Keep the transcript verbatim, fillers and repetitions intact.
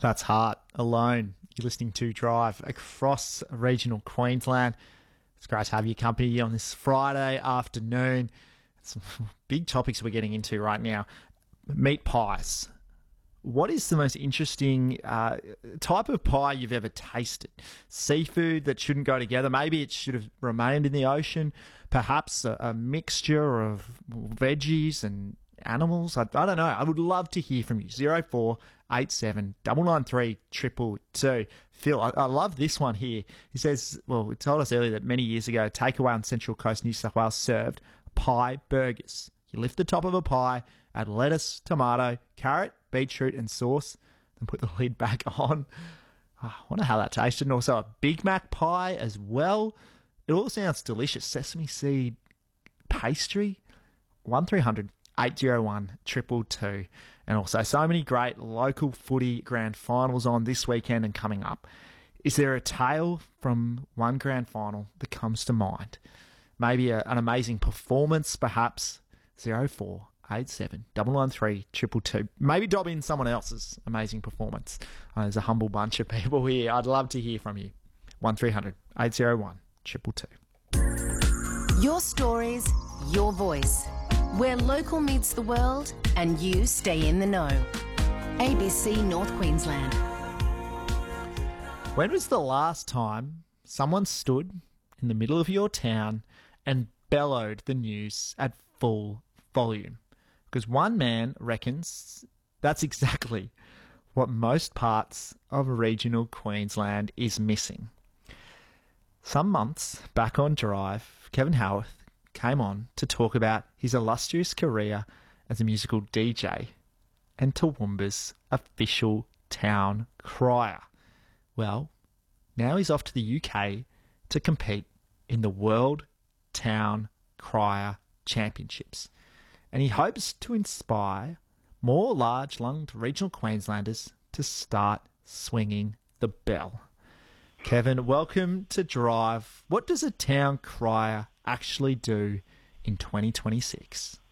That's Heart alone. You're listening to Drive across regional Queensland. It's great to have your company on this Friday afternoon. Some big topics we're getting into right now. Meat pies. What is the most interesting uh, type of pie you've ever tasted? Seafood that shouldn't go together. Maybe it should have remained in the ocean. Perhaps a, a mixture of veggies and animals. I, I don't know. I would love to hear from you. zero four eight seven nine nine three two two two. Phil, I, I love this one here. He says, well, he told us earlier that many years ago, Takeaway on Central Coast, New South Wales served pie burgers. You lift the top of a pie, add lettuce, tomato, carrot, beetroot and sauce, then put the lid back on. Oh, I wonder how that tasted. And also a Big Mac pie as well. It all sounds delicious. Sesame seed pastry. one three hundred eight oh one two two two. And also so many great local footy grand finals on this weekend and coming up. Is there a tale from one grand final that comes to mind? Maybe a, an amazing performance, perhaps. zero four eight seven nine nine three two two two. Maybe dob in someone else's amazing performance. Uh, there's a humble bunch of people here. I'd love to hear from you. one three hundred eight oh one two two two. Your stories, your voice. Where local meets the world and you stay in the know. A B C North Queensland. When was the last time someone stood in the middle of your town and bellowed the news at full volume? Because one man reckons that's exactly what most parts of regional Queensland is missing. Some months back on Drive, Kevin Howarth came on to talk about his illustrious career as a musical D J and Toowoomba's official town crier. Well, now he's off to the U K to compete in the World Town Crier Championships. And he hopes to inspire more large-lunged regional Queenslanders to start swinging the bell. Kevin, welcome to Drive. What does a town crier actually do in twenty twenty-six?